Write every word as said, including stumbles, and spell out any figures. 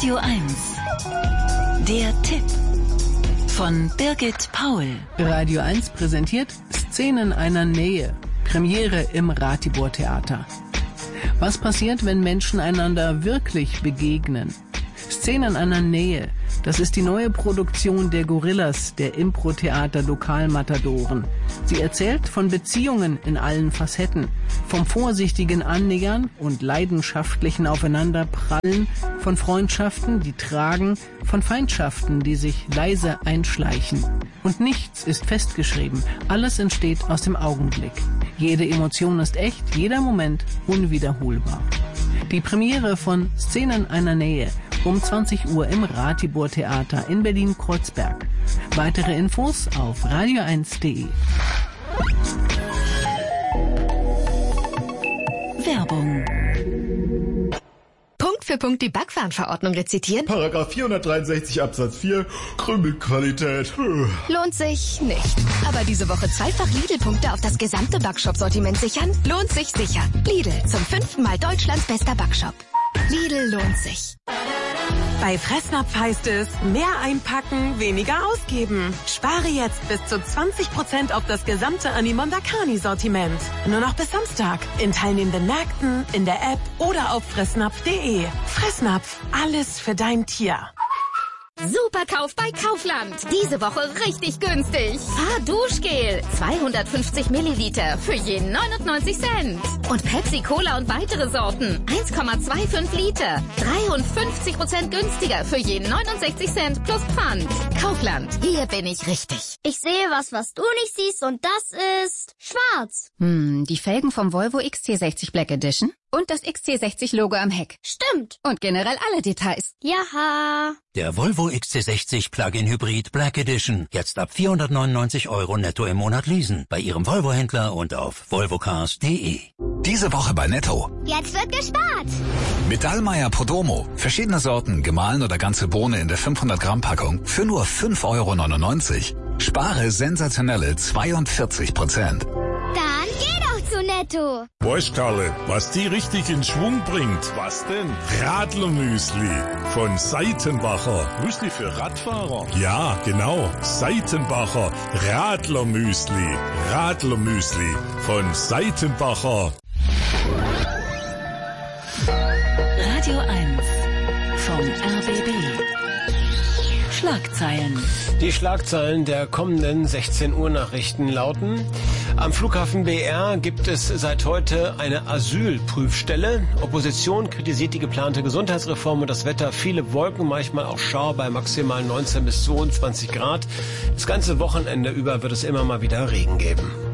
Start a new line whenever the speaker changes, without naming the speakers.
Radio eins. Der Tipp von Birgit Paul.
Radio eins präsentiert Szenen einer Nähe. Premiere im Ratibor Theater. Was passiert, wenn Menschen einander wirklich begegnen? Szenen einer Nähe. Das ist die neue Produktion der Gorillas, der Impro-Theater-Lokalmatadoren. Sie erzählt von Beziehungen in allen Facetten, vom vorsichtigen Annähern und leidenschaftlichen Aufeinanderprallen, von Freundschaften, die tragen, von Feindschaften, die sich leise einschleichen. Und nichts ist festgeschrieben, alles entsteht aus dem Augenblick. Jede Emotion ist echt, jeder Moment unwiederholbar. Die Premiere von Szenen einer Nähe um zwanzig Uhr im Ratibor Theater in Berlin-Kreuzberg. Weitere Infos auf radio eins punkt de.
Werbung.
Punkt für Punkt die Backwarenverordnung rezitieren?
Paragraph vierhundertdreiundsechzig Absatz vier, Krümelqualität.
Lohnt sich nicht. Aber diese Woche zweifach Lidl-Punkte auf das gesamte Backshop-Sortiment sichern? Lohnt sich sicher. Lidl, zum fünften Mal Deutschlands bester Backshop. Lidl lohnt sich.
Bei Fressnapf heißt es, mehr einpacken, weniger ausgeben. Spare jetzt bis zu zwanzig Prozent auf das gesamte Animondakani-Sortiment. Nur noch bis Samstag. In teilnehmenden Märkten, in der App oder auf fressnapf punkt de. Fressnapf, alles für dein Tier.
Superkauf bei Kaufland. Diese Woche richtig günstig. Fahrduschgel. zweihundertfünfzig Milliliter für je neunundneunzig Cent. Und Pepsi Cola und weitere Sorten. eins Komma fünfundzwanzig Liter. dreiundfünfzig Prozent günstiger für je neunundsechzig Cent plus Pfand. Kaufland. Hier bin ich richtig.
Ich sehe was, was du nicht siehst, und das ist schwarz.
Hm, die Felgen vom Volvo X C sechzig Black Edition und das X C sechzig Logo am Heck.
Stimmt.
Und generell alle Details.
Jaha.
Der Volvo X C sechzig Plug-in Hybrid Black Edition. Jetzt ab vierhundertneunundneunzig Euro netto im Monat leasen. Bei Ihrem Volvo-Händler und auf volvocars punkt de.
Diese Woche bei Netto.
Jetzt wird gespart.
Mit Dallmayr Podromo. Verschiedene Sorten, gemahlen oder ganze Bohne in der fünfhundert Gramm Packung für nur fünf Euro neunundneunzig. Spare sensationelle zweiundvierzig Prozent.
Dann geh doch zu Netto.
Weißt Karle, was die richtig in Schwung bringt? Was denn? Radlermüsli von Seitenbacher. Müsli für Radfahrer? Ja, genau. Seitenbacher Radlermüsli. Radlermüsli von Seitenbacher.
Radio eins vom R B B. Schlagzeilen.
Die Schlagzeilen der kommenden sechzehn Uhr Nachrichten lauten: Am Flughafen B R gibt es seit heute eine Asylprüfstelle. Opposition kritisiert die geplante Gesundheitsreform und das Wetter. Viele Wolken, manchmal auch Schauer bei maximal neunzehn bis zweiundzwanzig Grad. Das ganze Wochenende über wird es immer mal wieder Regen geben.